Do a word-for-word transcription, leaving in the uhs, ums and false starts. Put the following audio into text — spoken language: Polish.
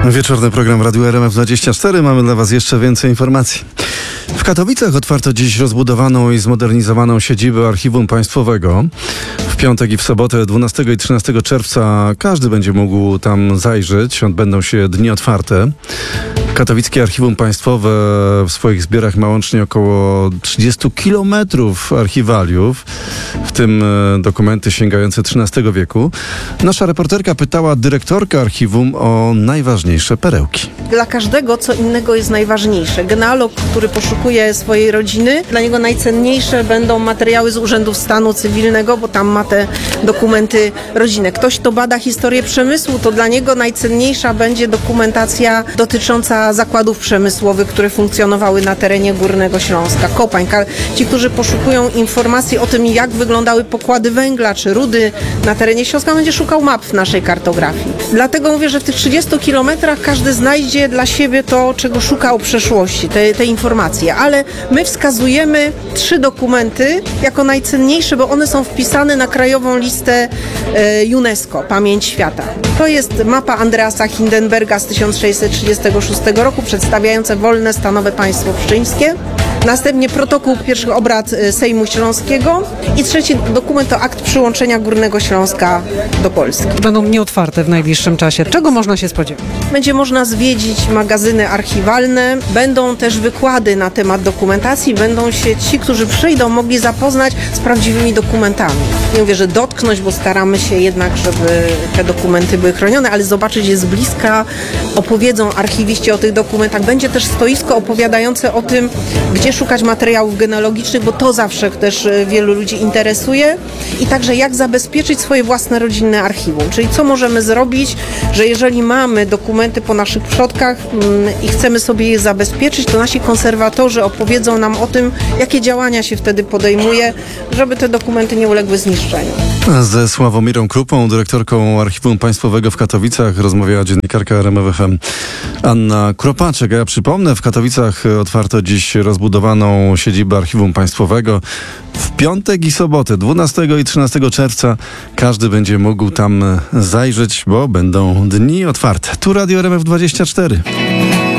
Wieczorny program Radiu R M F dwadzieścia cztery. Mamy dla Was jeszcze więcej informacji. W Katowicach otwarto dziś rozbudowaną i zmodernizowaną siedzibę Archiwum Państwowego. W piątek i w sobotę dwunastego i trzynastego czerwca każdy będzie mógł tam zajrzeć. Będą się dni otwarte. Katowickie Archiwum Państwowe w swoich zbiorach ma łącznie około trzydzieści kilometrów archiwaliów, w tym dokumenty sięgające trzynastego wieku. Nasza reporterka pytała dyrektorkę archiwum o najważniejsze perełki. Dla każdego co innego jest najważniejsze. Genealog, który poszukuje swojej rodziny, dla niego najcenniejsze będą materiały z Urzędów Stanu Cywilnego, bo tam ma te dokumenty rodzinne. Ktoś, kto bada historię przemysłu, to dla niego najcenniejsza będzie dokumentacja dotycząca zakładów przemysłowych, które funkcjonowały na terenie Górnego Śląska, kopalń. Ci, którzy poszukują informacji o tym, jak wyglądały pokłady węgla czy rudy na terenie Śląska, będzie szukał map w naszej kartografii. Dlatego mówię, że w tych trzydziestu kilometrach każdy znajdzie dla siebie to, czego szukał w przeszłości, te, te informacje. Ale my wskazujemy trzy dokumenty jako najcenniejsze, bo one są wpisane na krajową listę e, UNESCO, Pamięć Świata. To jest mapa Andreasa Hindenberga z tysiąc sześćset trzydziestego szóstego roku, przedstawiające wolne stanowe państwo pszczyńskie. Następnie protokół pierwszych obrad Sejmu Śląskiego i trzeci dokument to akt przyłączenia Górnego Śląska do Polski. Będą nieotwarte w najbliższym czasie. Czego można się spodziewać? Będzie można zwiedzić magazyny archiwalne, będą też wykłady na temat dokumentacji, będą się ci, którzy przyjdą, mogli zapoznać z prawdziwymi dokumentami. Nie mówię, że dotknąć, bo staramy się jednak, żeby te dokumenty były chronione, ale zobaczyć je z bliska, opowiedzą archiwiści o tych dokumentach. Będzie też stoisko opowiadające o tym, gdzie szukać materiałów genealogicznych, bo to zawsze też wielu ludzi interesuje. I także jak zabezpieczyć swoje własne rodzinne archiwum. Czyli co możemy zrobić, że jeżeli mamy dokumenty po naszych przodkach mm, i chcemy sobie je zabezpieczyć, to nasi konserwatorzy opowiedzą nam o tym, jakie działania się wtedy podejmuje, żeby te dokumenty nie uległy zniszczeniu. Ze Sławomirą Krupą, dyrektorką Archiwum Państwowego w Katowicach, rozmawiała dziennikarka R M F F M Anna Kropaczek. A ja przypomnę, w Katowicach otwarto dziś rozbudowaną siedzibę Archiwum Państwowego. W piątek i sobotę, dwunastego i trzynastego czerwca, każdy będzie mógł tam zajrzeć, bo będą dni otwarte. Tu Radio R M F dwadzieścia cztery.